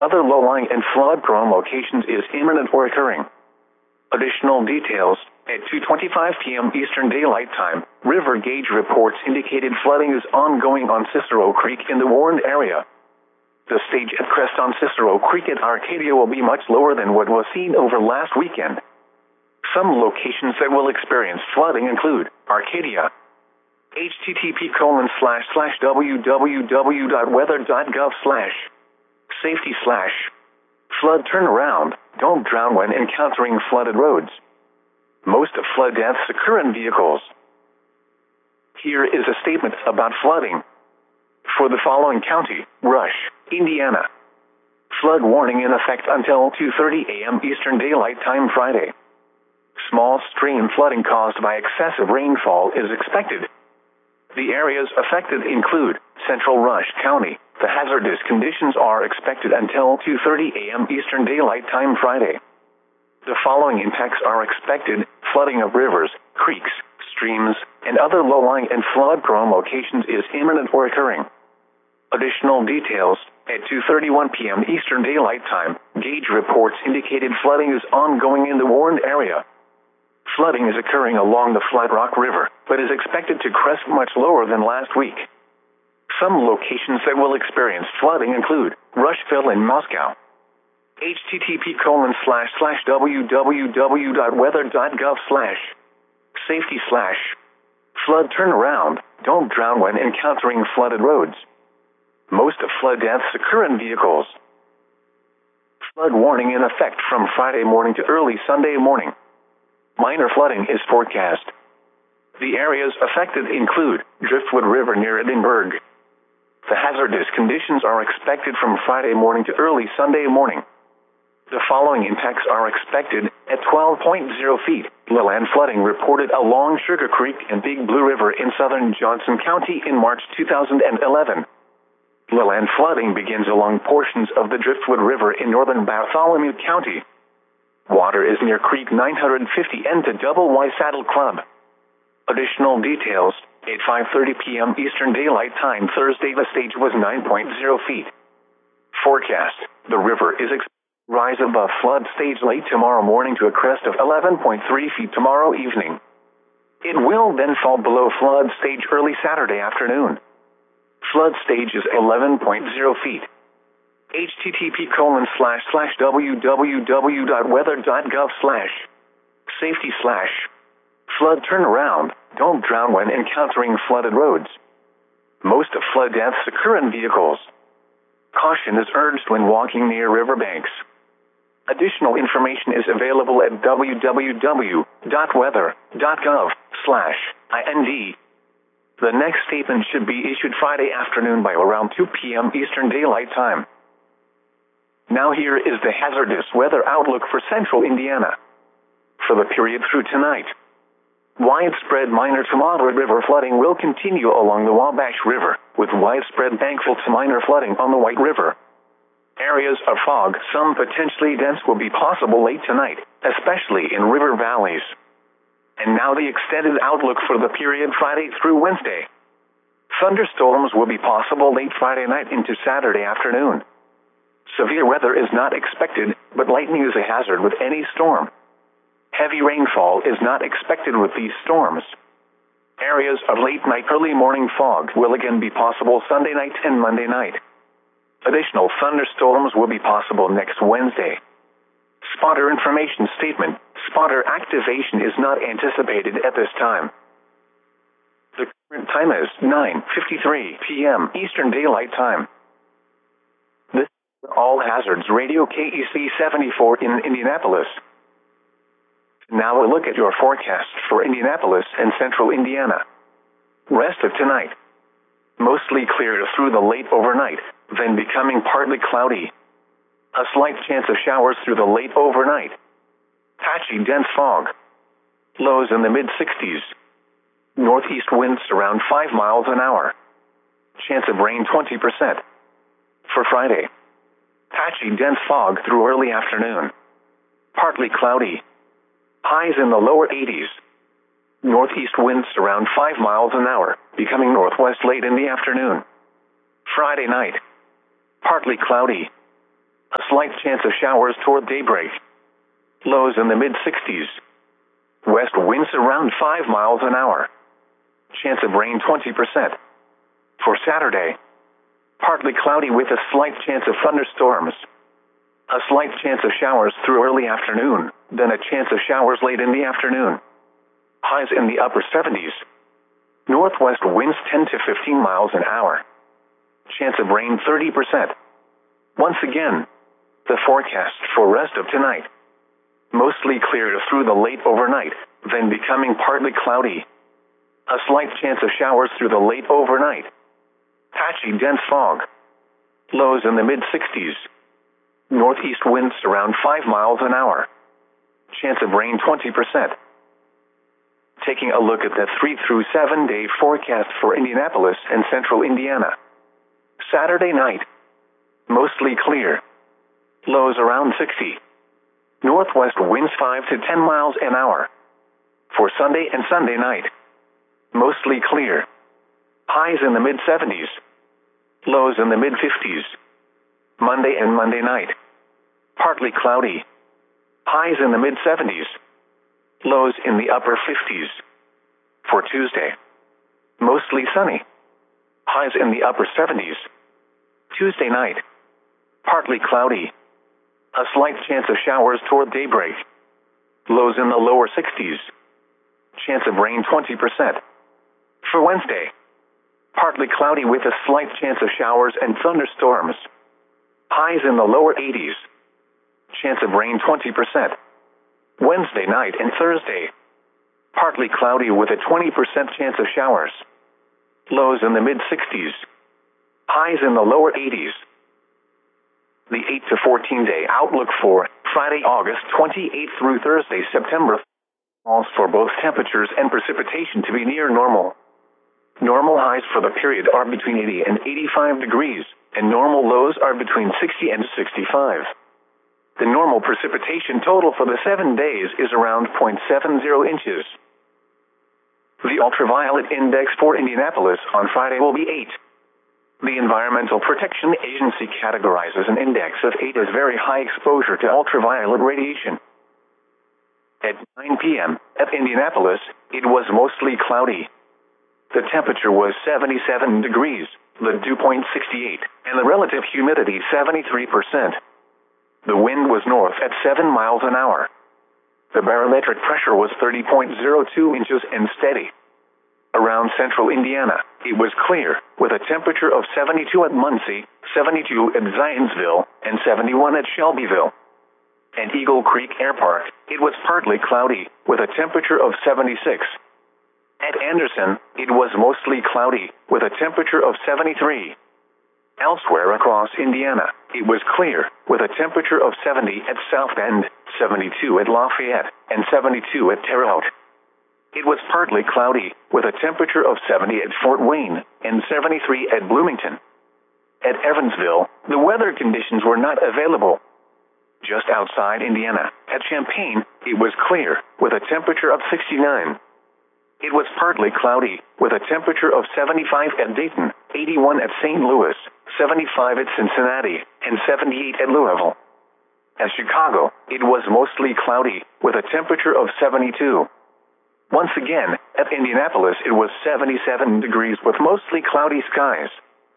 other low-lying and flood-prone locations is imminent or occurring. Additional details, at 2:25 p.m. Eastern Daylight Time, river gauge reports indicated flooding is ongoing on Cicero Creek in the warned area. The stage at crest on Cicero Creek at Arcadia will be much lower than what was seen over last weekend. Some locations that will experience flooding include Arcadia. http://www.weather.gov/safety/ flood turnaround, don't drown when encountering flooded roads. Most of flood deaths occur in vehicles. Here is a statement about flooding. For the following county, Rush, Indiana. Flood warning in effect until 2:30 a.m. Eastern Daylight Time Friday. Small stream flooding caused by excessive rainfall is expected. The areas affected include Central Rush County. The hazardous conditions are expected until 2:30 a.m. Eastern Daylight Time Friday. The following impacts are expected: flooding of rivers, creeks, streams, and other low-lying and flood-prone locations is imminent or occurring. Additional details, at 2:31 p.m. Eastern Daylight Time, gauge reports indicated flooding is ongoing in the warned area. Flooding is occurring along the Flat Rock River, but is expected to crest much lower than last week. Some locations that will experience flooding include Rushville and Moscow. http://www.weather.gov/safety/ flood turnaround, don't drown when encountering flooded roads. Most of flood deaths occur in vehicles. Flood warning in effect from Friday morning to early Sunday morning. Minor flooding is forecast. The areas affected include Driftwood River near Edinburgh. The hazardous conditions are expected from Friday morning to early Sunday morning. The following impacts are expected: at 12.0 feet, Leland flooding reported along Sugar Creek and Big Blue River in southern Johnson County in March 2011. Leland flooding begins along portions of the Driftwood River in northern Bartholomew County. Water is near Creek 950 N to Double Y Saddle Club. Additional details, at 5:30 p.m. Eastern Daylight Time Thursday the stage was 9.0 feet. Forecast, the river is expected to rise above flood stage late tomorrow morning to a crest of 11.3 feet tomorrow evening. It will then fall below flood stage early Saturday afternoon. Flood stage is 11.0 feet. http://www.weather.gov/safety/ flood turnaround, don't drown when encountering flooded roads. Most of flood deaths occur in vehicles. Caution is urged when walking near riverbanks. Additional information is available at www.weather.gov/ind. The next statement should be issued Friday afternoon by around 2 p.m. Eastern Daylight Time. Now here is the hazardous weather outlook for central Indiana. For the period through tonight, widespread minor to moderate river flooding will continue along the Wabash River, with widespread bankful to minor flooding on the White River. Areas of fog, some potentially dense, will be possible late tonight, especially in river valleys. And now the extended outlook for the period Friday through Wednesday. Thunderstorms will be possible late Friday night into Saturday afternoon. Severe weather is not expected, but lightning is a hazard with any storm. Heavy rainfall is not expected with these storms. Areas of late night, early morning fog will again be possible Sunday night and Monday night. Additional thunderstorms will be possible next Wednesday. Spotter information statement: spotter activation is not anticipated at this time. The current time is 9:53 p.m. Eastern Daylight Time. This is All Hazards Radio KEC 74 in Indianapolis. Now a look at your forecast for Indianapolis and central Indiana. Rest of tonight. Mostly clear through the late overnight, then becoming partly cloudy. A slight chance of showers through the late overnight. Patchy dense fog. Lows in the mid-60s. Northeast winds around 5 miles an hour. Chance of rain 20%. For Friday, patchy dense fog through early afternoon. Partly cloudy. Highs in the lower 80s. Northeast winds around 5 miles an hour, becoming northwest late in the afternoon. Friday night, partly cloudy. A slight chance of showers toward daybreak. Lows in the mid-60s. West winds around 5 miles an hour. Chance of rain 20%. For Saturday, partly cloudy with a slight chance of thunderstorms. A slight chance of showers through early afternoon, then a chance of showers late in the afternoon. Highs in the upper 70s. Northwest winds 10 to 15 miles an hour. Chance of rain 30%. Once again, the forecast for rest of tonight. Mostly clear through the late overnight, then becoming partly cloudy. A slight chance of showers through the late overnight. Patchy dense fog. Lows in the mid-60s. Northeast winds around 5 miles an hour. Chance of rain 20%. Taking a look at the 3 through 7 day forecast for Indianapolis and central Indiana. Saturday night. Mostly clear. Lows around 60. Northwest winds 5 to 10 miles an hour. For Sunday and Sunday night. Mostly clear. Highs in the mid-70s. Lows in the mid-50s. Monday and Monday night. Partly cloudy. Highs in the mid-70s. Lows in the upper 50s. For Tuesday. Mostly sunny. Highs in the upper 70s. Tuesday night. Partly cloudy. A slight chance of showers toward daybreak. Lows in the lower 60s. Chance of rain 20%. For Wednesday. Partly cloudy with a slight chance of showers and thunderstorms. Highs in the lower 80s. Chance of rain 20%. Wednesday night and Thursday. Partly cloudy with a 20% chance of showers. Lows in the mid-60s. Highs in the lower 80s. The 8 to 14 day outlook for Friday, August 28 through Thursday, September calls for both temperatures and precipitation to be near normal. Normal highs for the period are between 80 and 85 degrees, and normal lows are between 60 and 65. The normal precipitation total for the 7 days is around 0.70 inches. The ultraviolet index for Indianapolis on Friday will be 8. The Environmental Protection Agency categorizes an index of 8 as very high exposure to ultraviolet radiation. At 9 p.m. at Indianapolis, it was mostly cloudy. The temperature was 77 degrees, the dew point 68, and the relative humidity 73%. The wind was north at 7 miles an hour. The barometric pressure was 30.02 inches and steady. Around central Indiana, it was clear, with a temperature of 72 at Muncie, 72 at Zionsville, and 71 at Shelbyville. At Eagle Creek Air Park, it was partly cloudy, with a temperature of 76. At Anderson, it was mostly cloudy, with a temperature of 73. Elsewhere across Indiana, it was clear, with a temperature of 70 at South Bend, 72 at Lafayette, and 72 at Terre Haute. It was partly cloudy, with a temperature of 70 at Fort Wayne, and 73 at Bloomington. At Evansville, the weather conditions were not available. Just outside Indiana, at Champaign, it was clear, with a temperature of 69. It was partly cloudy, with a temperature of 75 at Dayton, 81 at St. Louis, 75 at Cincinnati, and 78 at Louisville. At Chicago, it was mostly cloudy, with a temperature of 72. Once again, at Indianapolis it was 77 degrees with mostly cloudy skies.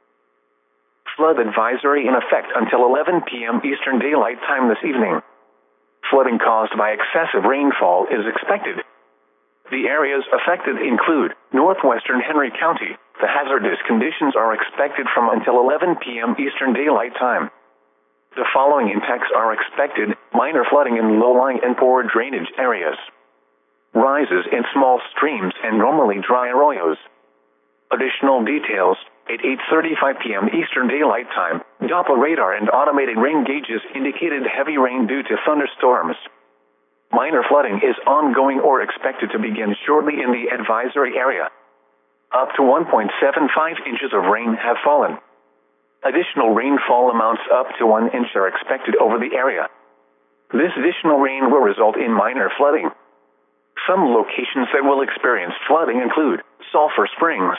Flood advisory in effect until 11 p.m. Eastern Daylight Time this evening. Flooding caused by excessive rainfall is expected. The areas affected include northwestern Henry County. The hazardous conditions are expected from until 11 p.m. Eastern Daylight Time. The following impacts are expected: minor flooding in low-lying and poor drainage areas. Rises in small streams and normally dry arroyos. Additional details: at 8:35 p.m. Eastern Daylight Time, Doppler radar and automated rain gauges indicated heavy rain due to thunderstorms. Minor flooding is ongoing or expected to begin shortly in the advisory area. Up to 1.75 inches of rain have fallen. Additional rainfall amounts up to 1 inch are expected over the area. This additional rain will result in minor flooding. Some locations that will experience flooding include Sulphur Springs.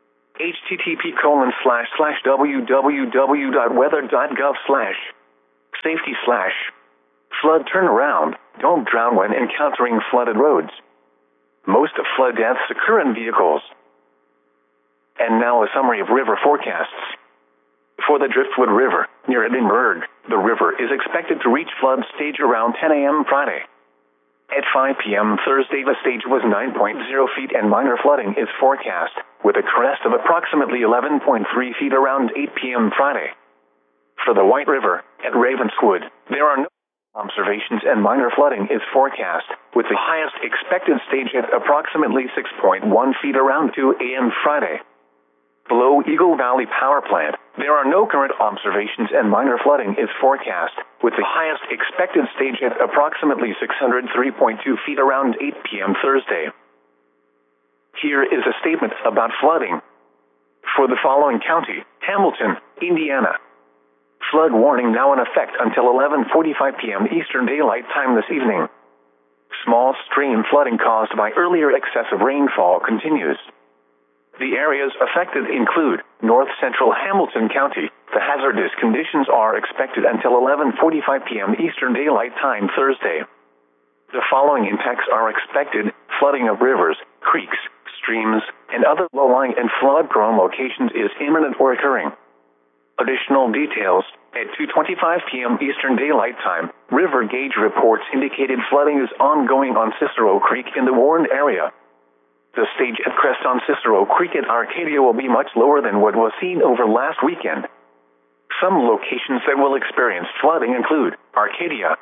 http://www.weather.gov/ Safety/flood turnaround. Don't drown when encountering flooded roads. Most of flood deaths occur in vehicles. And now a summary of river forecasts. For the Driftwood River, near Edinburgh, the river is expected to reach flood stage around 10 a.m. Friday. At 5 p.m. Thursday, the stage was 9.0 feet and minor flooding is forecast, with a crest of approximately 11.3 feet around 8 p.m. Friday. For the White River, at Ravenswood, there are no observations and minor flooding is forecast, with the highest expected stage at approximately 6.1 feet around 2 a.m. Friday. Below Eagle Valley Power Plant, there are no current observations and minor flooding is forecast, with the highest expected stage at approximately 603.2 feet around 8 p.m. Thursday. Here is a statement about flooding. For the following county, Hamilton, Indiana. Flood warning now in effect until 11:45 p.m. Eastern Daylight Time this evening. Small stream flooding caused by earlier excessive rainfall continues. The areas affected include north central Hamilton County. The hazardous conditions are expected until 11:45 p.m. Eastern Daylight Time Thursday. The following impacts are expected: flooding of rivers, creeks, streams, and other low-lying and flood-prone locations is imminent or occurring. Additional details: at 2:25 p.m. Eastern Daylight Time, river gauge reports indicated flooding is ongoing on Cicero Creek in the warned area. The stage at crest on Cicero Creek at Arcadia will be much lower than what was seen over last weekend. Some locations that will experience flooding include Arcadia.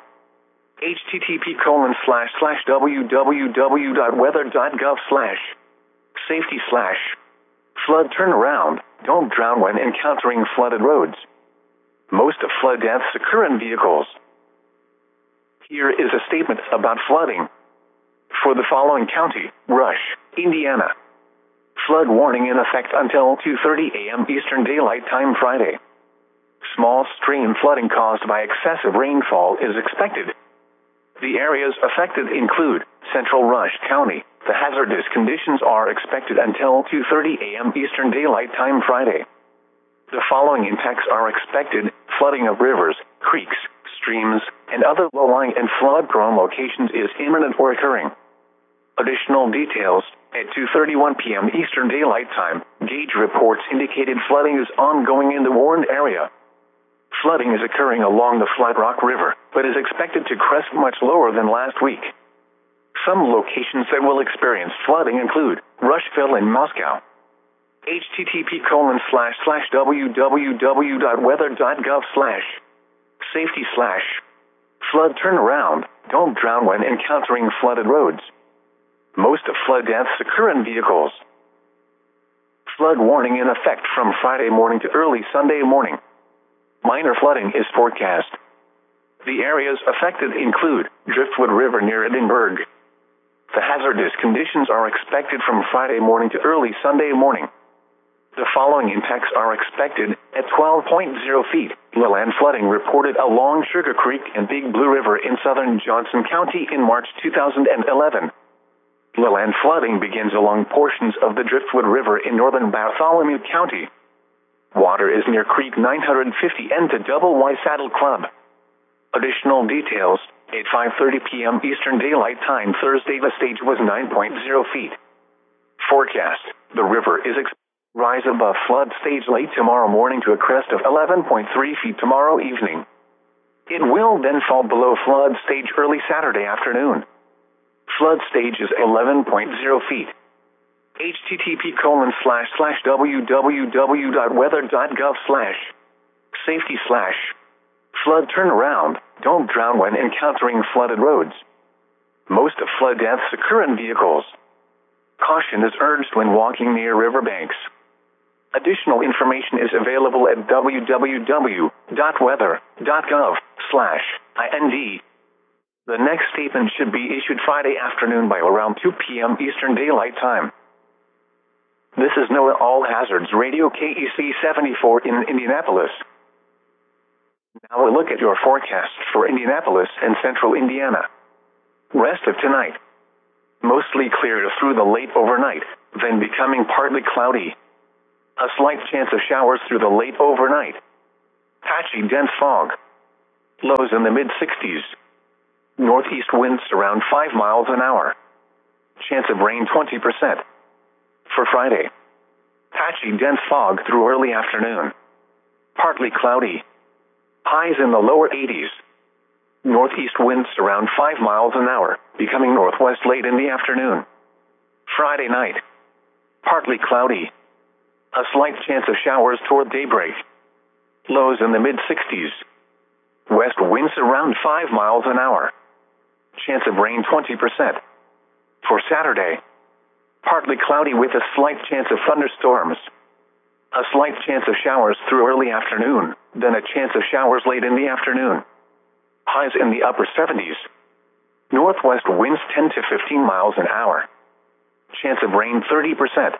http://www.weather.gov/safety/flood turnaround. Don't drown when encountering flooded roads. Most of flood deaths occur in vehicles. Here is a statement about flooding. For the following county, Rush, Indiana. Flood warning in effect until 2:30 a.m. Eastern Daylight Time Friday. Small stream flooding caused by excessive rainfall is expected. The areas affected include Central Rush County. The hazardous conditions are expected until 2:30 a.m. Eastern Daylight Time Friday. The following impacts are expected: flooding of rivers, creeks, streams, and other low-lying and flood-prone locations is imminent or occurring. Additional details: at 2:31 p.m. Eastern Daylight Time, gauge reports indicated flooding is ongoing in the warned area. Flooding is occurring along the Flat Rock River, but is expected to crest much lower than last week. Some locations that will experience flooding include Rushville and Moscow. http://www.weather.gov/safety/flood turnaround. Don't drown when encountering flooded roads. Most of flood deaths occur in vehicles. Flood warning in effect from Friday morning to early Sunday morning. Minor flooding is forecast. The areas affected include Driftwood River near Edinburgh. The hazardous conditions are expected from Friday morning to early Sunday morning. The following impacts are expected: at 12.0 feet, Leland flooding reported along Sugar Creek and Big Blue River in southern Johnson County in March 2011. Leland flooding begins along portions of the Driftwood River in northern Bartholomew County. Water is near Creek 950 and to Double Y Saddle Club. Additional details: at 5:30 p.m. Eastern Daylight Time Thursday, the stage was 9.0 feet. Forecast: the river is expected to rise above flood stage late tomorrow morning to a crest of 11.3 feet tomorrow evening. It will then fall below flood stage early Saturday afternoon. Flood stage is 11.0 feet. http://www.weather.gov/safety/flood turnaround. Don't drown when encountering flooded roads. Most of flood deaths occur in vehicles. Caution is urged when walking near riverbanks. Additional information is available at www.weather.gov/ind. The next statement should be issued Friday afternoon by around 2 p.m. Eastern Daylight Time. This is NOAA All Hazards Radio KEC 74 in Indianapolis. Now a look at your forecast for Indianapolis and central Indiana. Rest of tonight. Mostly clear through the late overnight, then becoming partly cloudy. A slight chance of showers through the late overnight. Patchy dense fog. Lows in the mid-60s. Northeast winds around 5 miles an hour. Chance of rain 20%. For Friday, patchy dense fog through early afternoon. Partly cloudy. Highs in the lower 80s. Northeast winds around 5 miles an hour, becoming northwest late in the afternoon. Friday night, partly cloudy. A slight chance of showers toward daybreak. Lows in the mid-60s. West winds around 5 miles an hour. Chance of rain 20%. For Saturday, partly cloudy with a slight chance of thunderstorms. A slight chance of showers through early afternoon, then a chance of showers late in the afternoon. Highs in the upper 70s. Northwest winds 10 to 15 miles an hour. Chance of rain 30%.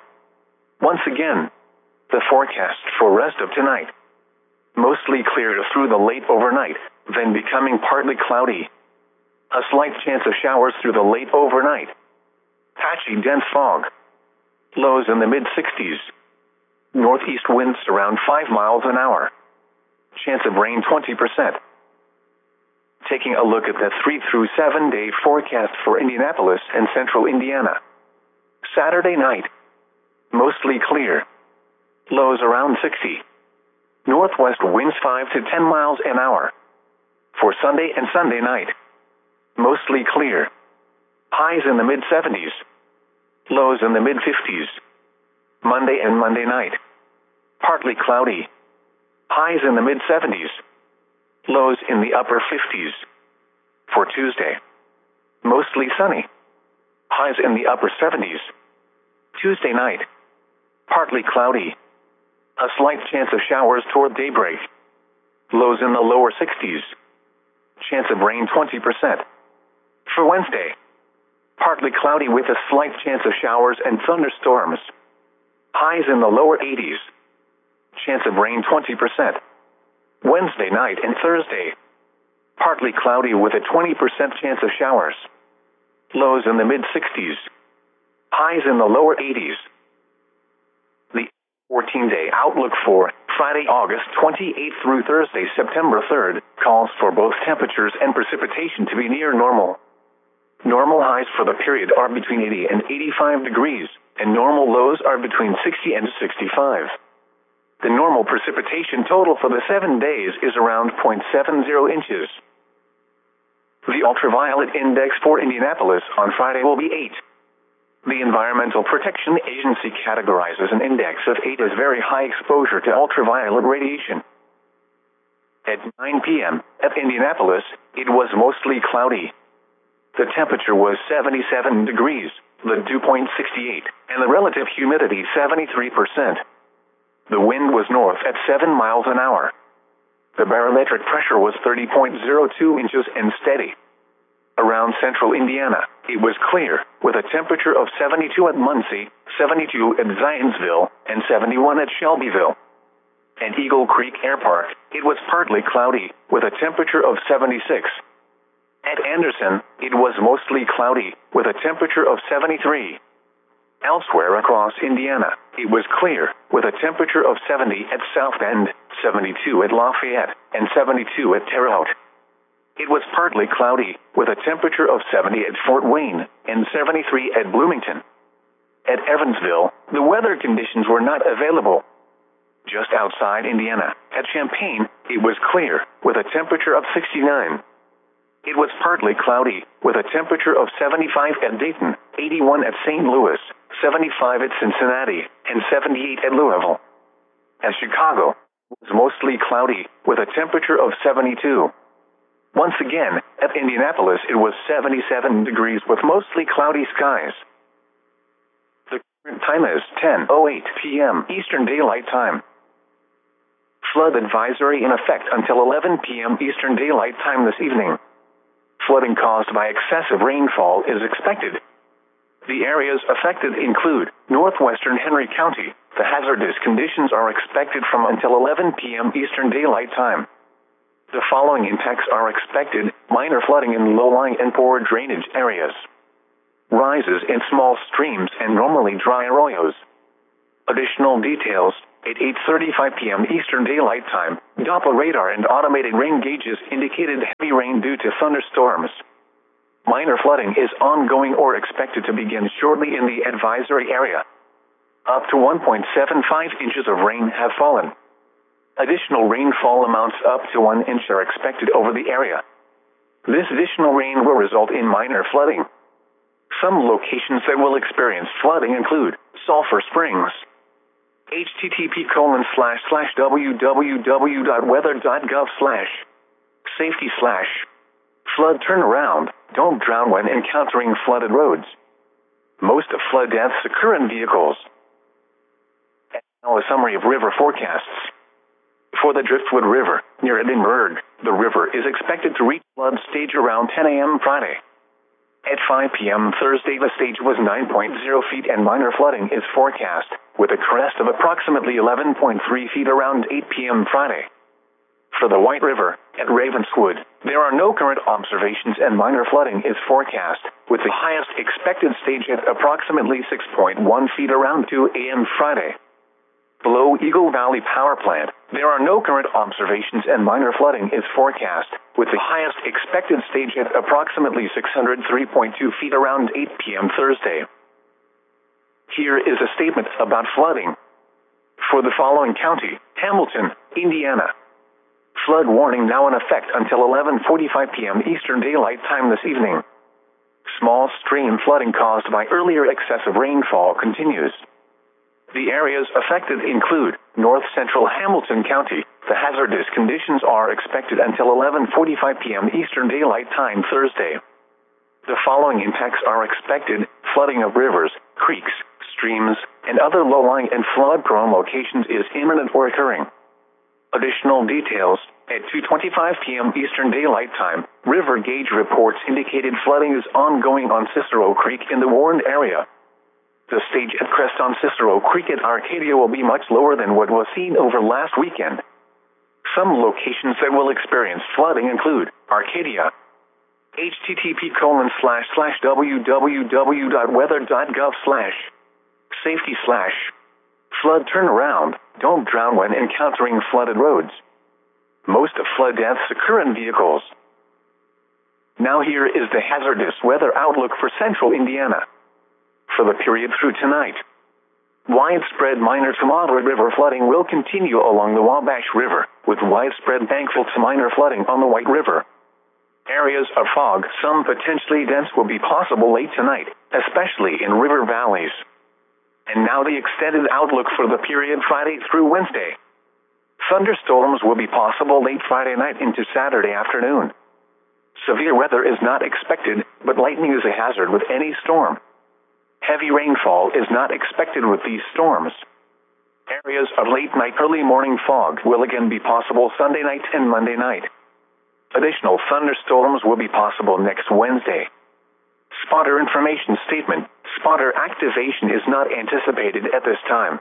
Once again, the forecast for rest of tonight. Mostly clear through the late overnight, then becoming partly cloudy. A slight chance of showers through the late overnight. Patchy dense fog. Lows in the mid-60s. Northeast winds around 5 miles an hour. Chance of rain 20%. Taking a look at the 3 through 7 day forecast for Indianapolis and central Indiana. Saturday night, mostly clear. Lows around 60. Northwest winds 5 to 10 miles an hour. For Sunday and Sunday night, mostly clear. Highs in the mid-70s. Lows in the mid-50s. Monday and Monday night, partly cloudy. Highs in the mid-70s. Lows in the upper 50s. For Tuesday, mostly sunny. Highs in the upper 70s. Tuesday night, partly cloudy. A slight chance of showers toward daybreak. Lows in the lower 60s. Chance of rain 20%. For Wednesday, partly cloudy with a slight chance of showers and thunderstorms. Highs in the lower 80s. Chance of rain 20%. Wednesday night and Thursday, partly cloudy with a 20% chance of showers. Lows in the mid-60s. Highs in the lower 80s. The 14-day outlook for Friday, August 28th through Thursday, September 3rd, calls for both temperatures and precipitation to be near normal. Normal highs for the period are between 80 and 85 degrees, and normal lows are between 60 and 65. The normal precipitation total for the 7 days is around 0.70 inches. The ultraviolet index for Indianapolis on Friday will be 8. The Environmental Protection Agency categorizes an index of 8 as very high exposure to ultraviolet radiation. At 9 p.m. at Indianapolis, it was mostly cloudy. The temperature was 77 degrees, the dew point 68, and the relative humidity 73%. The wind was north at 7 miles an hour. The barometric pressure was 30.02 inches and steady. Around central Indiana, it was clear, with a temperature of 72 at Muncie, 72 at Zionsville, and 71 at Shelbyville. At Eagle Creek Air Park, it was partly cloudy, with a temperature of 76. At Anderson, it was mostly cloudy, with a temperature of 73. Elsewhere across Indiana, it was clear, with a temperature of 70 at South Bend, 72 at Lafayette, and 72 at Terre Haute. It was partly cloudy, with a temperature of 70 at Fort Wayne, and 73 at Bloomington. At Evansville, the weather conditions were not available. Just outside Indiana, at Champaign, it was clear, with a temperature of 69. It was partly cloudy, with a temperature of 75 at Dayton, 81 at St. Louis, 75 at Cincinnati, and 78 at Louisville. At Chicago, it was mostly cloudy, with a temperature of 72. Once again, at Indianapolis, it was 77 degrees with mostly cloudy skies. The current time is 10:08 p.m. Eastern Daylight Time. Flood advisory in effect until 11 p.m. Eastern Daylight Time this evening. Flooding caused by excessive rainfall is expected. The areas affected include northwestern Henry County. The hazardous conditions are expected from until 11 p.m. Eastern Daylight Time. The following impacts are expected: minor flooding in low-lying and poor drainage areas, rises in small streams and normally dry arroyos. Additional details, At 8:35 p.m. Eastern Daylight Time, Doppler radar and automated rain gauges indicated heavy rain due to thunderstorms. Minor flooding is ongoing or expected to begin shortly in the advisory area. Up to 1.75 inches of rain have fallen. Additional rainfall amounts up to 1 inch are expected over the area. This additional rain will result in minor flooding. Some locations that will experience flooding include Sulphur Springs. http://www.weather.gov/safety/flood turnaround, don't drown when encountering flooded roads. Most of flood deaths occur in vehicles. Now a summary of river forecasts. For the Driftwood River, near Edinburgh, the river is expected to reach flood stage around 10 a.m. Friday. At 5 p.m. Thursday, the stage was 9.0 feet and minor flooding is forecast, with a crest of approximately 11.3 feet around 8 p.m. Friday. For the White River, at Ravenswood, there are no current observations and minor flooding is forecast, with the highest expected stage at approximately 6.1 feet around 2 a.m. Friday. Below Eagle Valley Power Plant, there are no current observations and minor flooding is forecast, with the highest expected stage at approximately 603.2 feet around 8 p.m. Thursday. Here is a statement about flooding. For the following county, Hamilton, Indiana. Flood warning now in effect until 11:45 p.m. Eastern Daylight Time this evening. Small stream flooding caused by earlier excessive rainfall continues. The areas affected include north central Hamilton County. The hazardous conditions are expected until 11:45 p.m. Eastern Daylight Time Thursday. The following impacts are expected: flooding of rivers, creeks, streams, and other low-lying and flood-prone locations is imminent or occurring. Additional details: at 2:25 p.m. Eastern Daylight Time, river gauge reports indicated flooding is ongoing on Cicero Creek in the warned area. The stage at crest on Cicero Creek at Arcadia will be much lower than what was seen over last weekend. Some locations that will experience flooding include Arcadia. http://www.weather.gov/safety/flood turnaround, don't drown when encountering flooded roads. Most of flood deaths occur in vehicles. Now here is the hazardous weather outlook for central Indiana. For the period through tonight, widespread minor to moderate river flooding will continue along the Wabash River, with widespread bankful to minor flooding on the White River. Areas of fog, some potentially dense, will be possible late tonight, especially in river valleys. And now the extended outlook for the period Friday through Wednesday. Thunderstorms will be possible late Friday night into Saturday afternoon. Severe weather is not expected, but lightning is a hazard with any storm. Heavy rainfall is not expected with these storms. Areas of late night, early morning fog will again be possible Sunday night and Monday night. Additional thunderstorms will be possible next Wednesday. Spotter information statement: spotter activation is not anticipated at this time.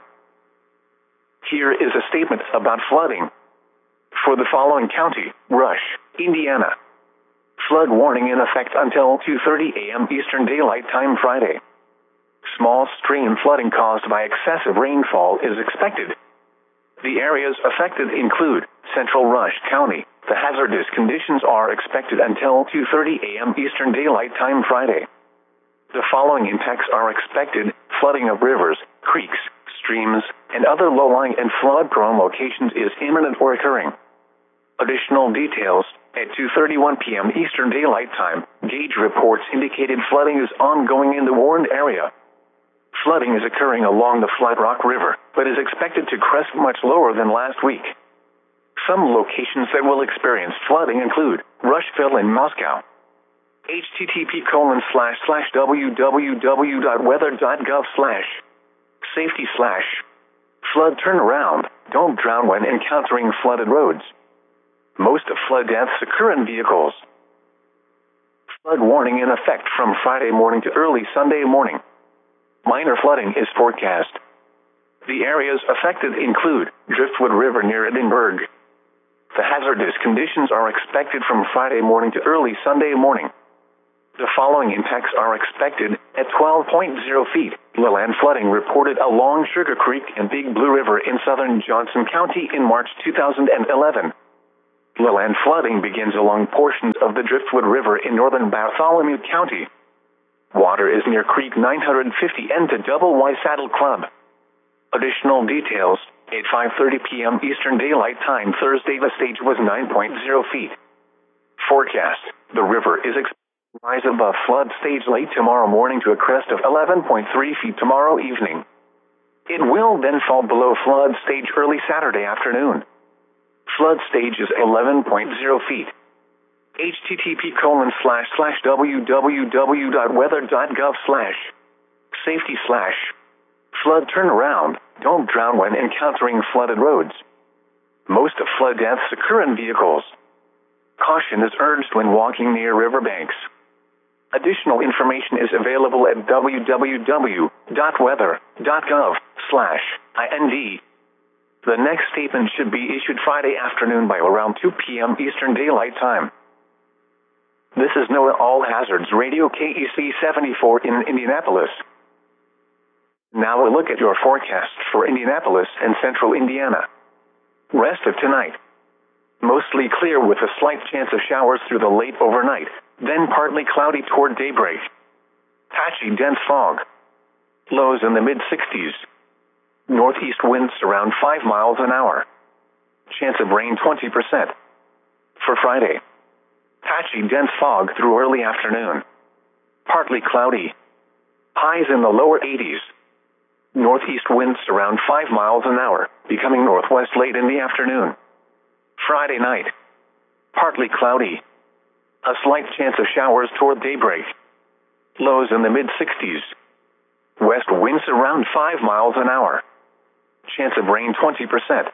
Here is a statement about flooding. For the following county, Rush, Indiana. Flood warning in effect until 2:30 a.m. Eastern Daylight Time Friday. Small stream flooding caused by excessive rainfall is expected. The areas affected include central Rush County. The hazardous conditions are expected until 2:30 a.m. Eastern Daylight Time Friday. The following impacts are expected: flooding of rivers, creeks, streams, and other low-lying and flood-prone locations is imminent or occurring. Additional details: at 2:31 p.m. Eastern Daylight Time, gauge reports indicated flooding is ongoing in the warned area. Flooding is occurring along the Flat Rock River, but is expected to crest much lower than last week. Some locations that will experience flooding include Rushville and Moscow. http://www.weather.gov/safety/flood turnaround, don't drown when encountering flooded roads. Most of flood deaths occur in vehicles. Flood warning in effect from Friday morning to early Sunday morning. Minor flooding is forecast. The areas affected include Driftwood River near Edinburgh. The hazardous conditions are expected from Friday morning to early Sunday morning. The following impacts are expected: at 12.0 feet, Leland flooding reported along Sugar Creek and Big Blue River in southern Johnson County in March 2011. Leland flooding begins along portions of the Driftwood River in northern Bartholomew County. Water is near Creek 950 and to Double Y Saddle Club. Additional details, at 5:30 p.m. Eastern Daylight Time Thursday, the stage was 9.0 feet. Forecast, the river is expected to rise above flood stage late tomorrow morning to a crest of 11.3 feet tomorrow evening. It will then fall below flood stage early Saturday afternoon. Flood stage is 11.0 feet. http://www.weather.gov/safety/flood turnaround. Don't drown when encountering flooded roads. Most of flood deaths occur in vehicles. Caution is urged when walking near riverbanks. Additional information is available at www.weather.gov/ind. The next statement should be issued Friday afternoon by around 2 p.m. Eastern Daylight Time. This is NOAA All Hazards Radio KEC 74 in Indianapolis. Now a look at your forecast for Indianapolis and central Indiana. Rest of tonight. Mostly clear with a slight chance of showers through the late overnight, then partly cloudy toward daybreak. Patchy dense fog. Lows in the mid-60s. Northeast winds around 5 miles an hour. Chance of rain 20%. For Friday. Patchy dense fog through early afternoon. Partly cloudy. Highs in the lower 80s. Northeast winds around 5 miles an hour, becoming northwest late in the afternoon. Friday night. Partly cloudy. A slight chance of showers toward daybreak. Lows in the mid-60s. West winds around 5 miles an hour. Chance of rain 20%.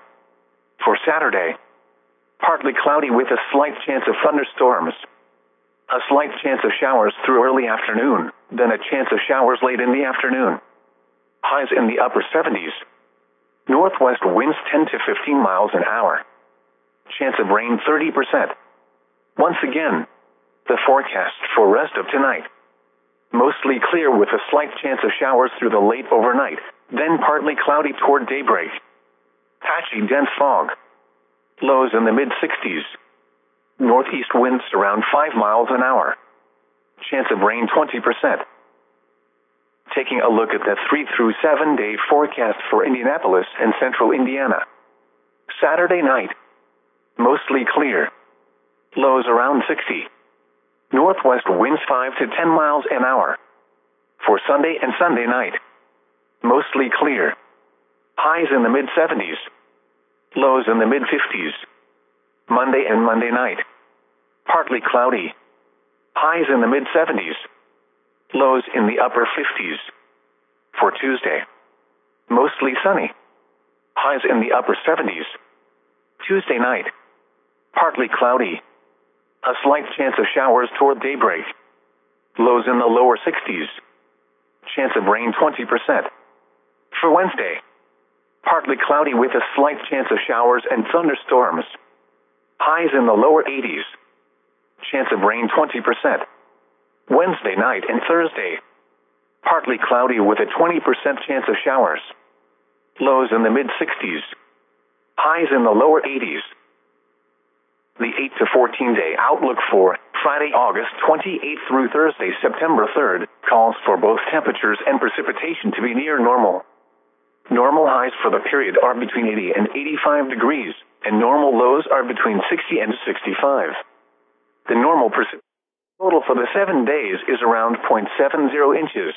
For Saturday. Partly cloudy with a slight chance of thunderstorms. A slight chance of showers through early afternoon, then a chance of showers late in the afternoon. Highs in the upper 70s. Northwest winds 10 to 15 miles an hour. Chance of rain 30%. Once again, the forecast for rest of tonight. Mostly clear with a slight chance of showers through the late overnight, then partly cloudy toward daybreak. Patchy dense fog. Lows in the mid-60s. Northeast winds around 5 miles an hour. Chance of rain 20%. Taking a look at the 3 through 7 day forecast for Indianapolis and central Indiana. Saturday night. Mostly clear. Lows around 60. Northwest winds 5 to 10 miles an hour. For Sunday and Sunday night. Mostly clear. Highs in the mid-70s. Lows in the mid-50s. Monday and Monday night. Partly cloudy. Highs in the mid-70s. Lows in the upper 50s. For Tuesday. Mostly sunny. Highs in the upper 70s. Tuesday night. Partly cloudy. A slight chance of showers toward daybreak. Lows in the lower 60s. Chance of rain 20%. For Wednesday. Partly cloudy with a slight chance of showers and thunderstorms. Highs in the lower 80s. Chance of rain 20%. Wednesday night and Thursday. Partly cloudy with a 20% chance of showers. Lows in the mid-60s. Highs in the lower 80s. The 8 to 14 day outlook for Friday, August 28th through Thursday, September 3rd, calls for both temperatures and precipitation to be near normal. Normal highs for the period are between 80 and 85 degrees, and normal lows are between 60 and 65. The normal precipitation total for the 7 days is around 0.70 inches.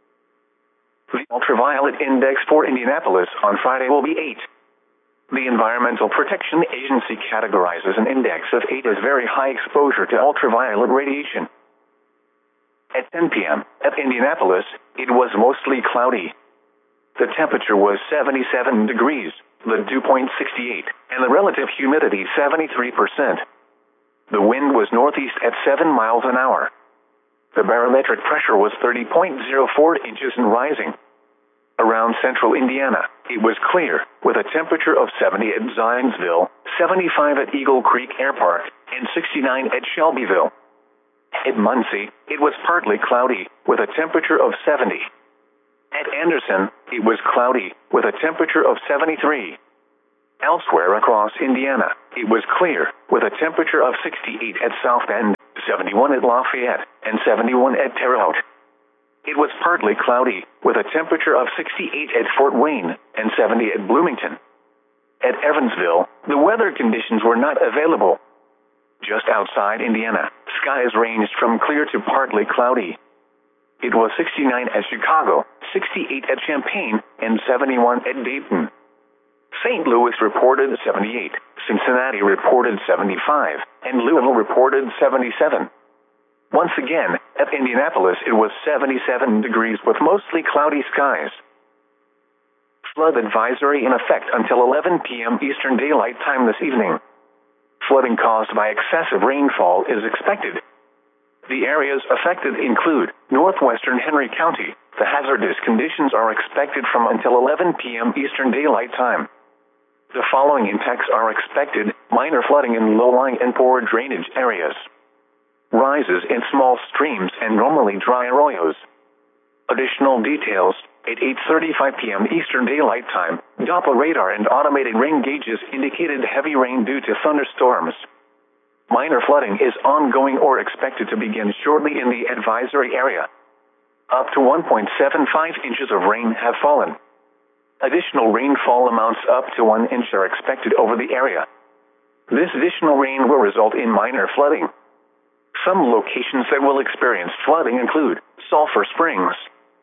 The ultraviolet index for Indianapolis on Friday will be 8. The Environmental Protection Agency categorizes an index of 8 as very high exposure to ultraviolet radiation. At 10 p.m. at Indianapolis, it was mostly cloudy. The temperature was 77 degrees, the dew point 68, and the relative humidity 73%. The wind was northeast at 7 miles an hour. The barometric pressure was 30.04 inches and rising. Around central Indiana, it was clear, with a temperature of 70 at Zionsville, 75 at Eagle Creek Air Park, and 69 at Shelbyville. At Muncie, it was partly cloudy, with a temperature of 70. At Anderson, it was cloudy, with a temperature of 73. Elsewhere across Indiana, it was clear, with a temperature of 68 at South Bend, 71 at Lafayette, and 71 at Terre Haute. It was partly cloudy, with a temperature of 68 at Fort Wayne, and 70 at Bloomington. At Evansville, the weather conditions were not available. Just outside Indiana, skies ranged from clear to partly cloudy. It was 69 at Chicago, 68 at Champaign, and 71 at Dayton. St. Louis reported 78, Cincinnati reported 75, and Louisville reported 77. Once again, at Indianapolis it was 77 degrees with mostly cloudy skies. Flood advisory in effect until 11 p.m. Eastern Daylight Time this evening. Flooding caused by excessive rainfall is expected. The areas affected include northwestern Henry County. The hazardous conditions are expected from until 11 p.m. Eastern Daylight Time. The following impacts are expected: minor flooding in low-lying and poor drainage areas. Rises in small streams and normally dry arroyos. Additional details: at 8:35 p.m. Eastern Daylight Time, Doppler radar and automated rain gauges indicated heavy rain due to thunderstorms. Minor flooding is ongoing or expected to begin shortly in the advisory area. Up to 1.75 inches of rain have fallen. Additional rainfall amounts up to 1 inch are expected over the area. This additional rain will result in minor flooding. Some locations that will experience flooding include Sulphur Springs.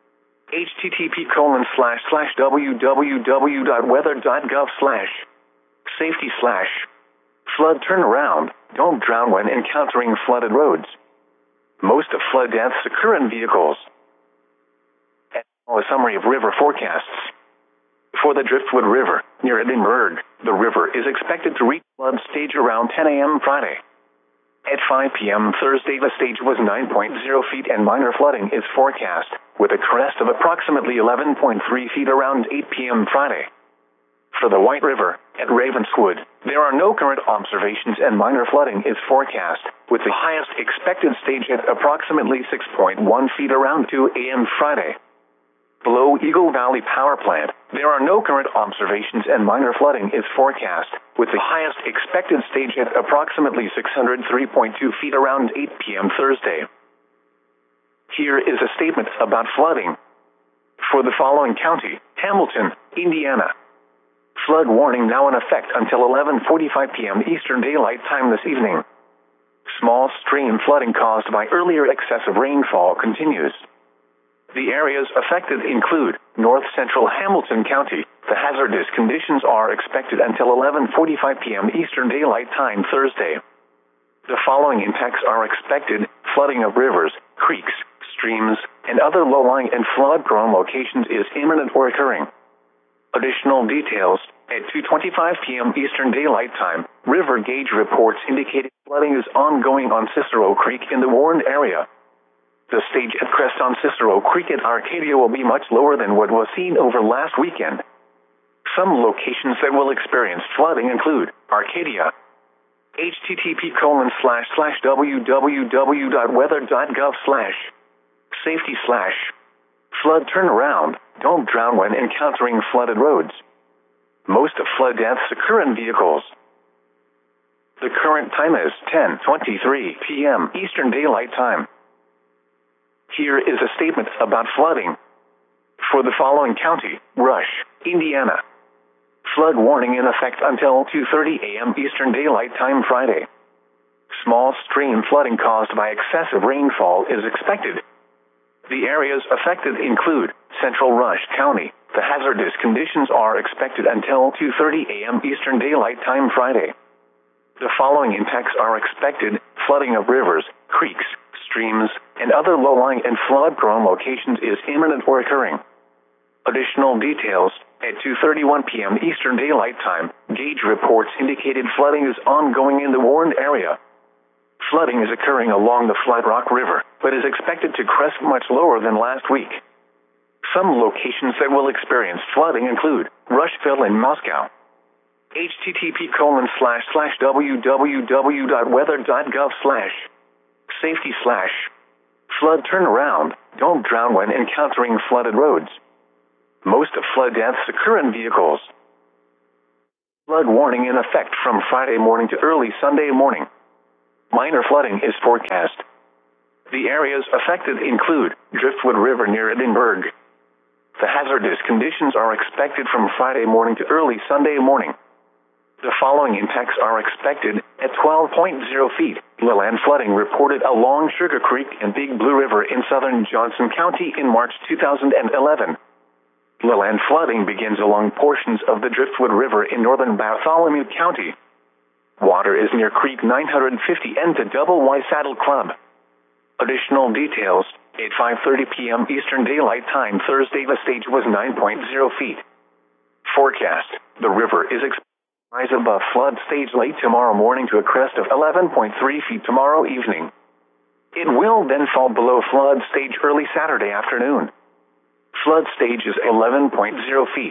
http://wweather.gov/safety/flood turnaround. Don't drown when encountering flooded roads. Most of flood deaths occur in vehicles. And a summary of river forecasts. For the Driftwood River, near Edinburgh, the river is expected to reach flood stage around 10 a.m. Friday. At 5 p.m. Thursday, the stage was 9.0 feet and minor flooding is forecast, with a crest of approximately 11.3 feet around 8 p.m. Friday. For the White River, at Ravenswood, there are no current observations and minor flooding is forecast, with the highest expected stage at approximately 6.1 feet around 2 a.m. Friday. Below Eagle Valley Power Plant, there are no current observations and minor flooding is forecast, with the highest expected stage at approximately 603.2 feet around 8 p.m. Thursday. Here is a statement about flooding. For the following county: Hamilton, Indiana. Flood warning now in effect until 11:45 p.m. Eastern Daylight Time this evening. Small stream flooding caused by earlier excessive rainfall continues. The areas affected include north central Hamilton County. The hazardous conditions are expected until 11:45 p.m. Eastern Daylight Time Thursday. The following impacts are expected: flooding of rivers, creeks, streams, and other low-lying and flood-prone locations is imminent or occurring. Additional details: at 2:25 p.m. Eastern Daylight Time, river gauge reports indicated flooding is ongoing on Cicero Creek in the warned area. The stage at crest on Cicero Creek at Arcadia will be much lower than what was seen over last weekend. Some locations that will experience flooding include Arcadia. http://www.weather.gov/safety/flood turnaround. Don't drown when encountering flooded roads. Most of flood deaths occur in vehicles. The current time is 10:23 p.m. Eastern Daylight Time. Here is a statement about flooding. For the following county: Rush, Indiana. Flood warning in effect until 2:30 a.m. Eastern Daylight Time Friday. Small stream flooding caused by excessive rainfall is expected. The areas affected include Central Rush County. The hazardous conditions are expected until 2:30 a.m. Eastern Daylight Time Friday. The following impacts are expected: flooding of rivers, creeks, streams, and other low-lying and flood-prone locations is imminent or occurring. Additional details: at 2:31 p.m. Eastern Daylight Time, gauge reports indicated flooding is ongoing in the warned area. Flooding is occurring along the Flat Rock River, but is expected to crest much lower than last week. Some locations that will experience flooding include Rushville and Moscow. http://www.weather.gov/safety/flood turnaround. Don't drown when encountering flooded roads. Most flood deaths occur in vehicles. Flood warning in effect from Friday morning to early Sunday morning. Minor flooding is forecast. The areas affected include Driftwood River near Edinburgh. The hazardous conditions are expected from Friday morning to early Sunday morning. The following impacts are expected at 12.0 feet. Lowland flooding reported along Sugar Creek and Big Blue River in southern Johnson County in March 2011. Lowland flooding begins along portions of the Driftwood River in northern Bartholomew County. Water is near Creek 950 and to Double Y Saddle Club. Additional details, at 5:30 p.m. Eastern Daylight Time Thursday the stage was 9.0 feet. Forecast, the river is expected to rise above flood stage late tomorrow morning to a crest of 11.3 feet tomorrow evening. It will then fall below flood stage early Saturday afternoon. Flood stage is 11.0 feet.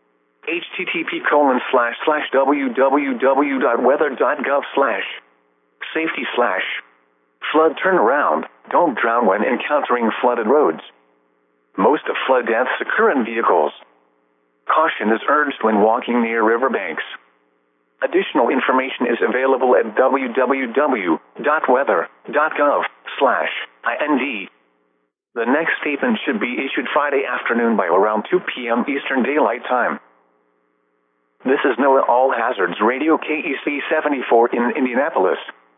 http://www.weather.gov/safety/flood turnaround. Don't drown when encountering flooded roads. Most of flood deaths occur in vehicles. Caution is urged when walking near riverbanks. Additional information is available at www.weather.gov/ind. The next statement should be issued Friday afternoon by around 2 p.m. Eastern Daylight Time. This is NOAA All Hazards Radio KEC 74 in Indianapolis.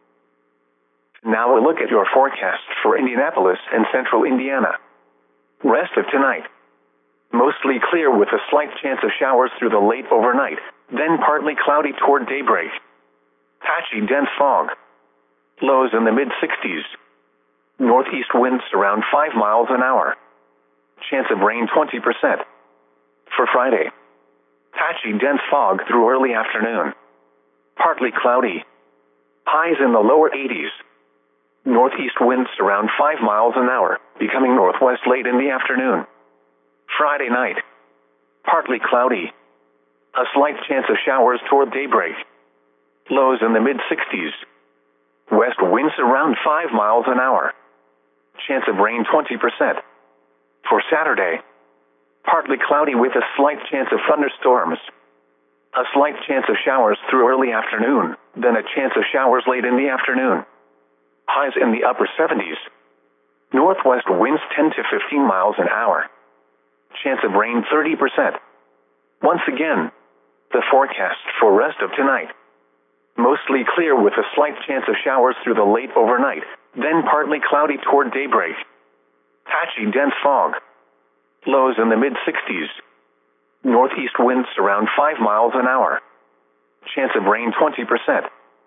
Now a look at your forecast for Indianapolis and central Indiana. Rest of tonight. Mostly clear with a slight chance of showers through the late overnight, then partly cloudy toward daybreak. Patchy dense fog. Lows in the mid-60s. Northeast winds around 5 miles an hour. Chance of rain 20%. For Friday. Patchy dense fog through early afternoon. Partly cloudy. Highs in the lower 80s. Northeast winds around 5 miles an hour, becoming northwest late in the afternoon. Friday night. Partly cloudy. A slight chance of showers toward daybreak. Lows in the mid-60s. West winds around 5 miles an hour. Chance of rain 20%. For Saturday. Partly cloudy with a slight chance of thunderstorms. A slight chance of showers through early afternoon, then a chance of showers late in the afternoon. Highs in the upper 70s. Northwest winds 10 to 15 miles an hour. Chance of rain 30%. Once again, the forecast for rest of tonight. Mostly clear with a slight chance of showers through the late overnight, then partly cloudy toward daybreak. Patchy dense fog. Lows in the mid-60s. Northeast winds around 5 miles an hour. Chance of rain 20%.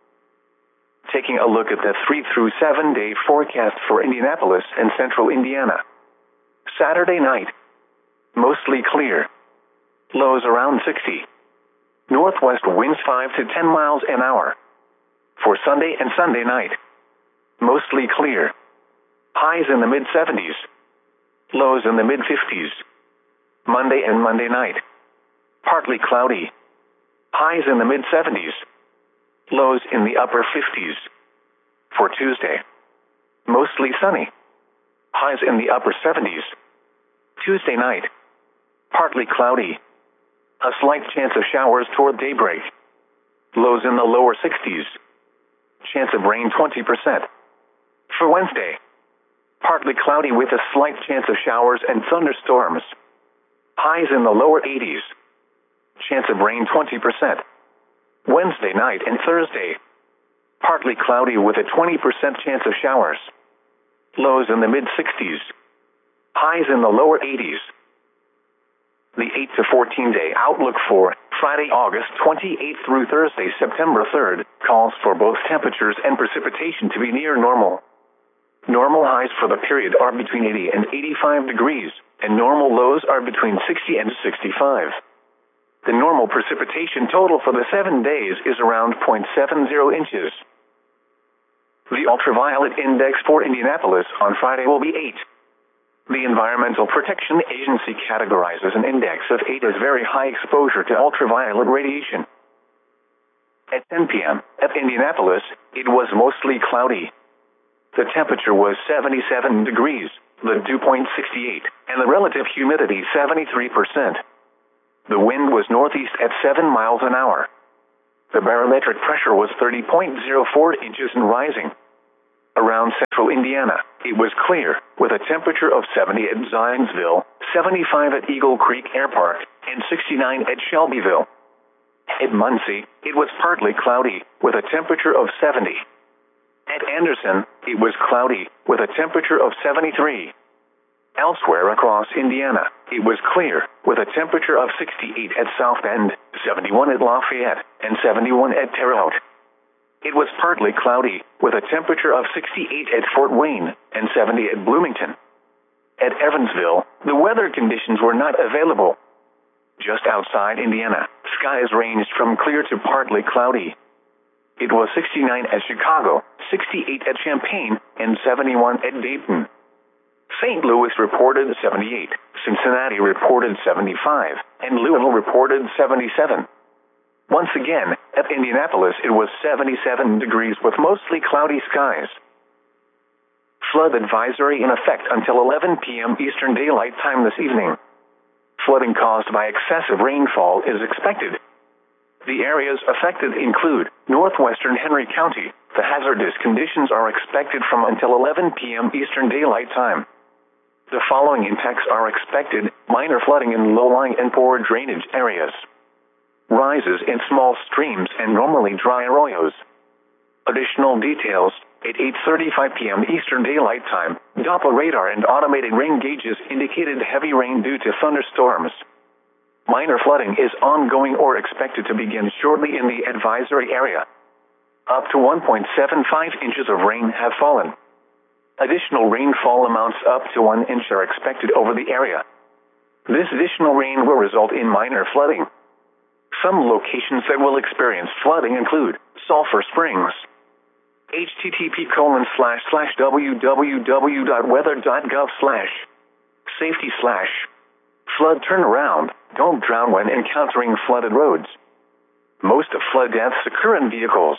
Taking a look at the 3 through 7 day forecast for Indianapolis and central Indiana. Saturday night. Mostly clear. Lows around 60. Northwest winds 5 to 10 miles an hour. For Sunday and Sunday night. Mostly clear. Highs in the mid-70s. Lows in the mid-50s. Monday and Monday night. Partly cloudy. Highs in the mid-70s. Lows in the upper 50s. For Tuesday. Mostly sunny. Highs in the upper 70s. Tuesday night. Partly cloudy. A slight chance of showers toward daybreak. Lows in the lower 60s. Chance of rain 20%. For Wednesday. Partly cloudy with a slight chance of showers and thunderstorms. Highs in the lower 80s. Chance of rain 20%. Wednesday night and Thursday. Partly cloudy with a 20% chance of showers. Lows in the mid-60s. Highs in the lower 80s. The 8 to 14 day outlook for Friday, August 28th through Thursday, September 3rd, calls for both temperatures and precipitation to be near normal. Normal highs for the period are between 80 and 85 degrees, and normal lows are between 60 and 65. The normal precipitation total for the 7 days is around 0.70 inches. The ultraviolet index for Indianapolis on Friday will be 8. The Environmental Protection Agency categorizes an index of 8 as very high exposure to ultraviolet radiation. At 10 p.m. at Indianapolis, it was mostly cloudy. The temperature was 77 degrees, the dew point 68. and the relative humidity 73%. The wind was northeast at 7 miles an hour. The barometric pressure was 30.04 inches and rising. Around central Indiana, it was clear, with a temperature of 70 at Zionsville, 75 at Eagle Creek Air Park, and 69 at Shelbyville. At Muncie, it was partly cloudy, with a temperature of 70. At Anderson, it was cloudy, with a temperature of 73. Elsewhere across Indiana, it was clear, with a temperature of 68 at South Bend, 71 at Lafayette, and 71 at Terre Haute. It was partly cloudy, with a temperature of 68 at Fort Wayne, and 70 at Bloomington. At Evansville, the weather conditions were not available. Just outside Indiana, skies ranged from clear to partly cloudy. It was 69 at Chicago, 68 at Champaign, and 71 at Dayton. St. Louis reported 78, Cincinnati reported 75, and Louisville reported 77. Once again, at Indianapolis it was 77 degrees with mostly cloudy skies. Flood advisory in effect until 11 p.m. Eastern Daylight Time this evening. Flooding caused by excessive rainfall is expected. The areas affected include northwestern Henry County. The hazardous conditions are expected from until 11 p.m. Eastern Daylight Time. The following impacts are expected: minor flooding in low-lying and poor drainage areas. Rises in small streams and normally dry arroyos. Additional details: at 8:35 p.m. Eastern Daylight Time, Doppler radar and automated rain gauges indicated heavy rain due to thunderstorms. Minor flooding is ongoing or expected to begin shortly in the advisory area. Up to 1.75 inches of rain have fallen. Additional rainfall amounts up to 1 inch are expected over the area. This additional rain will result in minor flooding. Some locations that will experience flooding include Sulphur Springs. http://www.weather.gov/safety/flood turnaround. Don't drown when encountering flooded roads. Most of flood deaths occur in vehicles.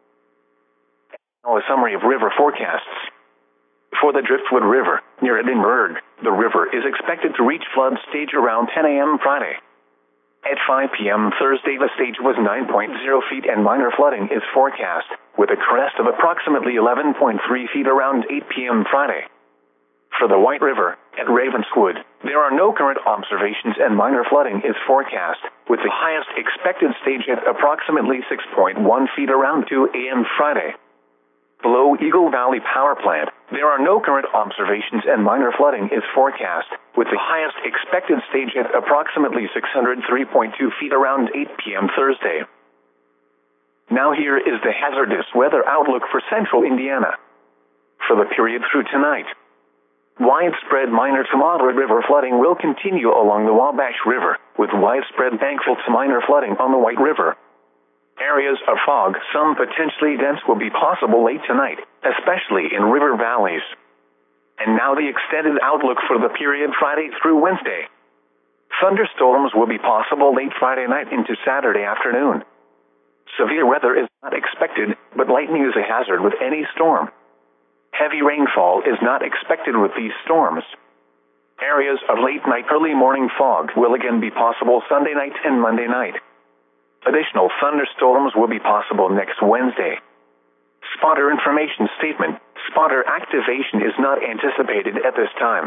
Now a summary of river forecasts. For the Driftwood River, near Edinburgh, the river is expected to reach flood stage around 10 a.m. Friday. At 5 p.m. Thursday, the stage was 9.0 feet and minor flooding is forecast, with a crest of approximately 11.3 feet around 8 p.m. Friday. For the White River, at Ravenswood, there are no current observations and minor flooding is forecast, with the highest expected stage at approximately 6.1 feet around 2 a.m. Friday. Below Eagle Valley Power Plant, there are no current observations and minor flooding is forecast, with the highest expected stage at approximately 603.2 feet around 8 p.m. Thursday. Now here is the hazardous weather outlook for central Indiana. For the period through tonight, widespread minor to moderate river flooding will continue along the Wabash River, with widespread bankful to minor flooding on the White River. Areas of fog, some potentially dense, will be possible late tonight, especially in river valleys. And now the extended outlook for the period Friday through Wednesday. Thunderstorms will be possible late Friday night into Saturday afternoon. Severe weather is not expected, but lightning is a hazard with any storm. Heavy rainfall is not expected with these storms. Areas of late night, early morning fog will again be possible Sunday night and Monday night. Additional thunderstorms will be possible next Wednesday. Spotter information statement: spotter activation is not anticipated at this time.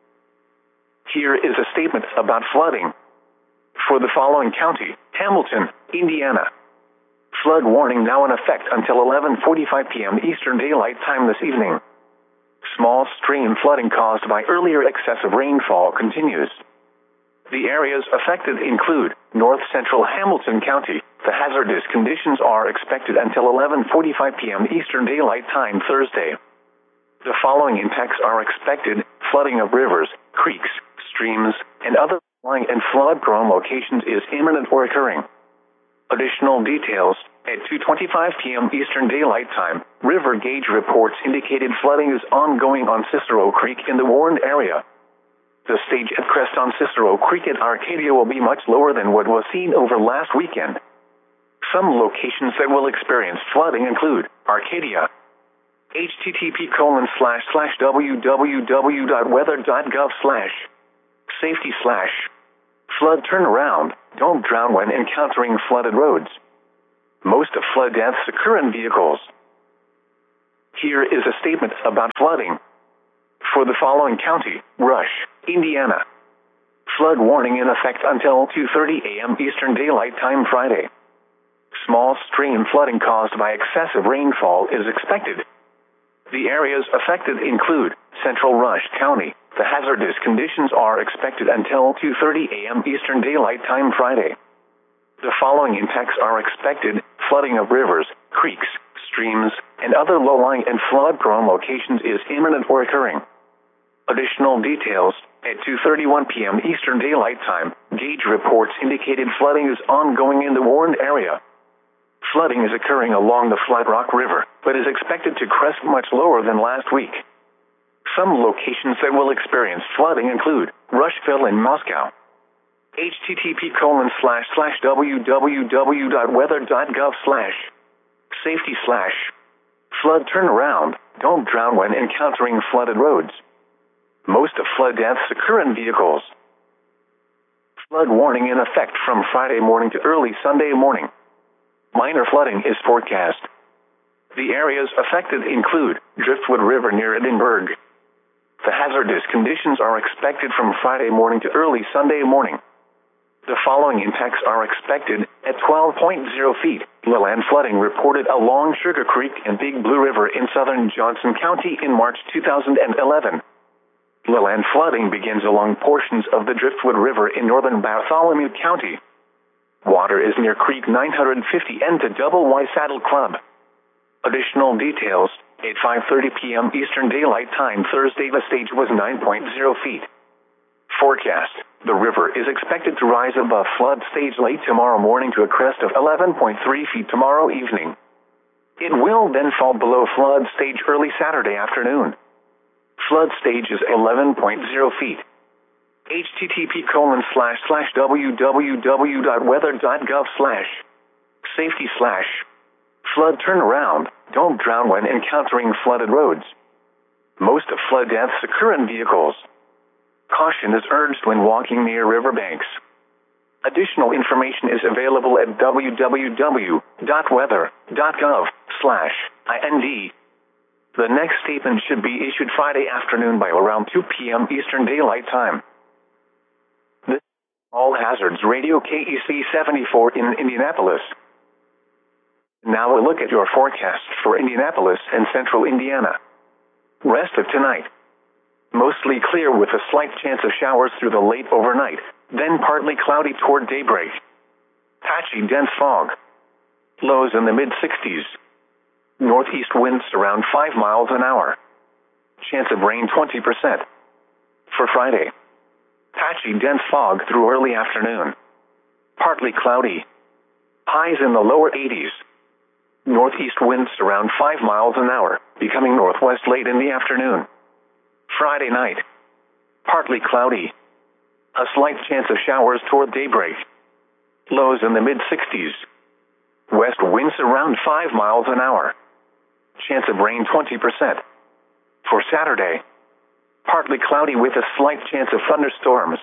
Here is a statement about flooding. For the following county: Hamilton, Indiana. Flood warning now in effect until 11:45 p.m. Eastern Daylight Time this evening. Small stream flooding caused by earlier excessive rainfall continues. The areas affected include north central Hamilton County. The hazardous conditions are expected until 11:45 p.m. Eastern Daylight Time Thursday. The following impacts are expected: flooding of rivers, creeks, streams, and other lying and flood-prone locations is imminent or occurring. Additional details: at 2:25 p.m. Eastern Daylight Time, river gauge reports indicated flooding is ongoing on Cicero Creek in the Warren area. The stage at crest on Cicero Creek at Arcadia will be much lower than what was seen over last weekend. Some locations that will experience flooding include Arcadia. http://www.weather.gov/ Safety/flood turnaround. Don't drown when encountering flooded roads. Most of flood deaths occur in vehicles. Here is a statement about flooding. For the following county, Rush, Indiana. Flood warning in effect until 2:30 a.m. Eastern Daylight Time Friday. Small stream flooding caused by excessive rainfall is expected. The areas affected include Central Rush County. The hazardous conditions are expected until 2:30 a.m. Eastern Daylight Time Friday. The following impacts are expected: flooding of rivers, creeks, streams, and other low-lying and flood-prone locations is imminent or occurring. Additional details: at 2:31 p.m. Eastern Daylight Time, gauge reports indicated flooding is ongoing in the warned area. Flooding is occurring along the Flat Rock River, but is expected to crest much lower than last week. Some locations that will experience flooding include Rushville and Moscow. http://www.weather.gov/safety/flood turnaround. Don't drown when encountering flooded roads. Most of flood deaths occur in vehicles. Flood warning in effect from Friday morning to early Sunday morning. Minor flooding is forecast. The areas affected include Driftwood River near Edinburgh. The hazardous conditions are expected from Friday morning to early Sunday morning. The following impacts are expected: at 12.0 feet, lowland flooding reported along Sugar Creek and Big Blue River in southern Johnson County in March 2011. Lowland flooding begins along portions of the Driftwood River in northern Bartholomew County. Water is near Creek 950 and to Double Y Saddle Club. Additional details: at 5:30 p.m. Eastern Daylight Time Thursday, the stage was 9.0 feet. Forecast: the river is expected to rise above flood stage late tomorrow morning to a crest of 11.3 feet tomorrow evening. It will then fall below flood stage early Saturday afternoon. Flood stage is 11.0 feet. http://www.weather.gov/safety/flood turnaround. Don't drown when encountering flooded roads. Most of flood deaths occur in vehicles. Caution is urged when walking near riverbanks. Additional information is available at www.weather.gov/ind. The next statement should be issued Friday afternoon by around 2 p.m. Eastern Daylight Time. This is All Hazards Radio KEC 74 in Indianapolis. Now a look at your forecast for Indianapolis and central Indiana. Rest of tonight. Mostly clear with a slight chance of showers through the late overnight, then partly cloudy toward daybreak. Patchy dense fog. Lows in the mid-60s. Northeast winds around 5 miles an hour. Chance of rain 20%. For Friday. Patchy dense fog through early afternoon. Partly cloudy. Highs in the lower 80s. Northeast winds around 5 miles an hour, becoming northwest late in the afternoon. Friday night. Partly cloudy. A slight chance of showers toward daybreak. Lows in the mid-60s. West winds around 5 miles an hour. Chance of rain 20%. For Saturday. Partly cloudy with a slight chance of thunderstorms.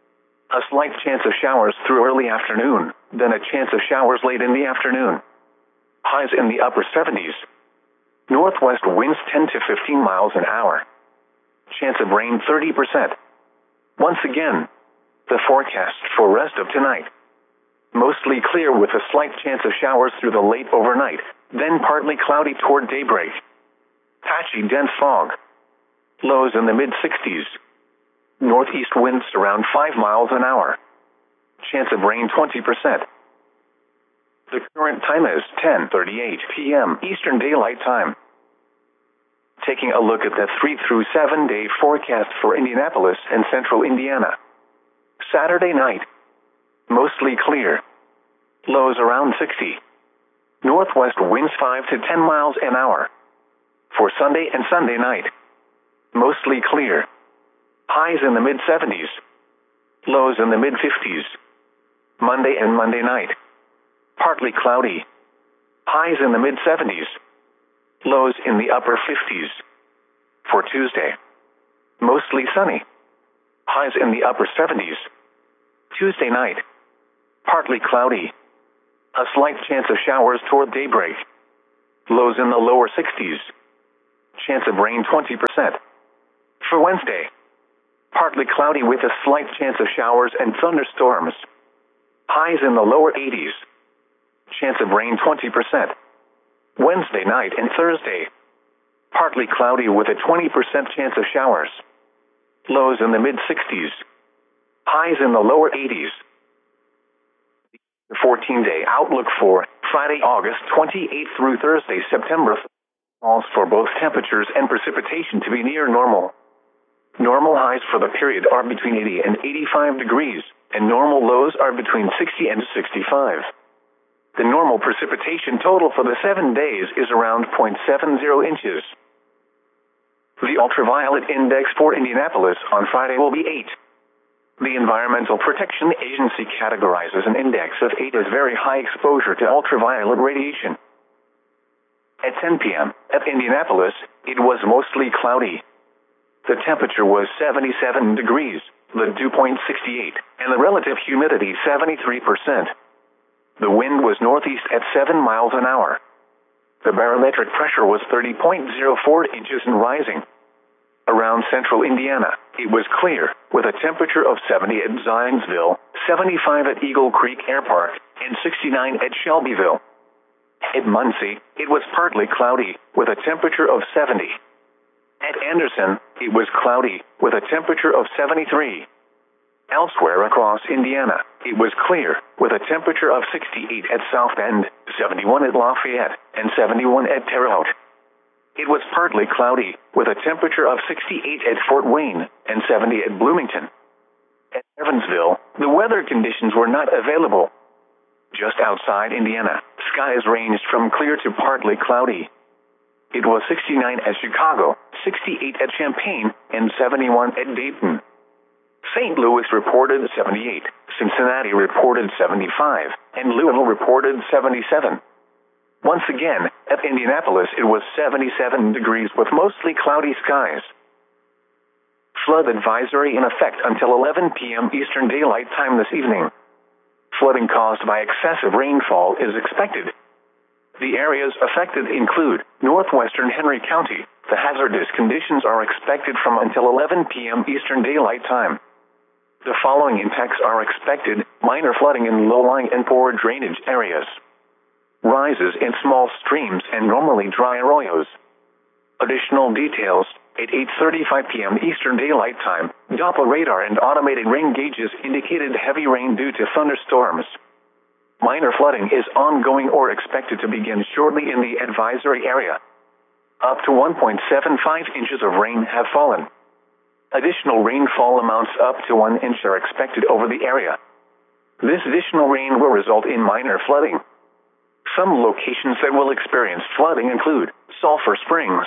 A slight chance of showers through early afternoon, then a chance of showers late in the afternoon. Highs in the upper 70s. Northwest winds 10 to 15 miles an hour. Chance of rain 30%. Once again, the forecast for rest of tonight. Mostly clear with a slight chance of showers through the late overnight, then partly cloudy toward daybreak. Patchy dense fog. Lows in the mid-60s. Northeast winds around 5 miles an hour. Chance of rain 20%. The current time is 10:38 p.m. Eastern Daylight Time. Taking a look at the 3 through 7 day forecast for Indianapolis and central Indiana. Saturday night. Mostly clear. Lows around 60. Northwest winds 5 to 10 miles an hour. For Sunday and Sunday night. Mostly clear. Highs in the mid-70s. Lows in the mid-50s. Monday and Monday night. Partly cloudy. Highs in the mid-70s. Lows in the upper 50s. For Tuesday. Mostly sunny. Highs in the upper 70s. Tuesday night. Partly cloudy. A slight chance of showers toward daybreak. Lows in the lower 60s. Chance of rain 20%. For Wednesday. Partly cloudy with a slight chance of showers and thunderstorms. Highs in the lower 80s. Chance of rain 20%. Wednesday night and Thursday. Partly cloudy with a 20% chance of showers. Lows in the mid-60s. Highs in the lower 80s. The 14-day outlook for Friday, August 28 through Thursday, September calls for both temperatures and precipitation to be near normal. Normal highs for the period are between 80 and 85 degrees, and normal lows are between 60 and 65. The normal precipitation total for the 7 days is around 0.70 inches. The ultraviolet index for Indianapolis on Friday will be 8. The Environmental Protection Agency categorizes an index of 8 as very high exposure to ultraviolet radiation. At 10 p.m. at Indianapolis, it was mostly cloudy. The temperature was 77 degrees, the dew point 68, and the relative humidity 73%. The wind was northeast at 7 miles an hour. The barometric pressure was 30.04 inches and rising. Around central Indiana, it was clear, with a temperature of 70 at Zionsville, 75 at Eagle Creek Air Park, and 69 at Shelbyville. At Muncie, it was partly cloudy, with a temperature of 70. At Anderson, it was cloudy, with a temperature of 73. Elsewhere across Indiana, it was clear, with a temperature of 68 at South Bend, 71 at Lafayette, and 71 at Terre Haute. It was partly cloudy, with a temperature of 68 at Fort Wayne, and 70 at Bloomington. At Evansville, the weather conditions were not available. Just outside Indiana, skies ranged from clear to partly cloudy. It was 69 at Chicago, 68 at Champaign, and 71 at Dayton. St. Louis reported 78, Cincinnati reported 75, and Louisville reported 77. Once again, at Indianapolis it was 77 degrees with mostly cloudy skies. Flood advisory in effect until 11 p.m. Eastern Daylight Time this evening. Flooding caused by excessive rainfall is expected. The areas affected include northwestern Henry County. The hazardous conditions are expected from until 11 p.m. Eastern Daylight Time. The following impacts are expected: minor flooding in low-lying and poor drainage areas. Rises in small streams and normally dry arroyos. Additional details: at 8:35 p.m. Eastern Daylight Time, Doppler radar and automated rain gauges indicated heavy rain due to thunderstorms. Minor flooding is ongoing or expected to begin shortly in the advisory area. Up to 1.75 inches of rain have fallen. Additional rainfall amounts up to 1 inch are expected over the area. This additional rain will result in minor flooding. Some locations that will experience flooding include Sulphur Springs.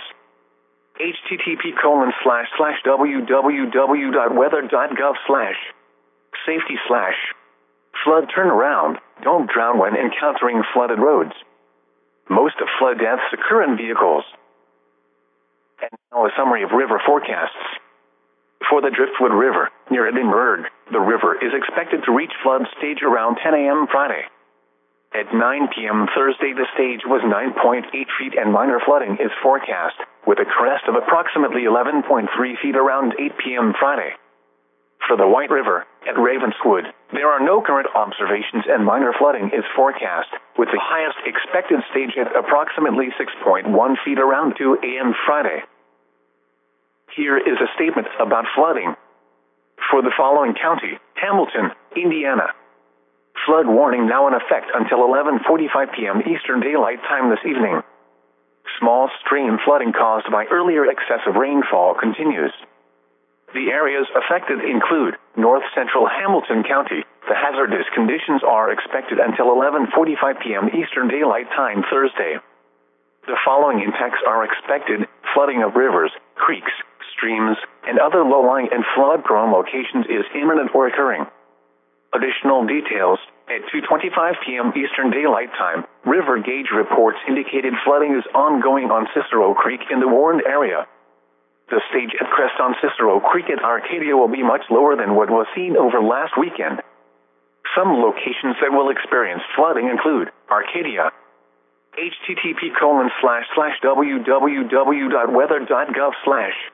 http://wweather.gov/safety/flood turnaround. Don't drown when encountering flooded roads. Most of flood deaths occur in vehicles. And now a summary of river forecasts. For the Driftwood River, near Edinburgh, the river is expected to reach flood stage around 10 a.m. Friday. At 9 p.m. Thursday, the stage was 9.8 feet and minor flooding is forecast, with a crest of approximately 11.3 feet around 8 p.m. Friday. For the White River, at Ravenswood, there are no current observations and minor flooding is forecast, with the highest expected stage at approximately 6.1 feet around 2 a.m. Friday. Here is a statement about flooding. For the following county: Hamilton, Indiana. Flood warning now in effect until 11:45 p.m. Eastern Daylight Time this evening. Small stream flooding caused by earlier excessive rainfall continues. The areas affected include north central Hamilton County. The hazardous conditions are expected until 11:45 p.m. Eastern Daylight Time Thursday. The following impacts are expected: flooding of rivers, creeks, streams, and other low-lying and flood-prone locations is imminent or occurring. Additional details: at 2:25 p.m. Eastern Daylight Time, river gauge reports indicated flooding is ongoing on Cicero Creek in the Warren area. The stage at Crest on Cicero Creek at Arcadia will be much lower than what was seen over last weekend. Some locations that will experience flooding include Arcadia. http://www.weather.gov/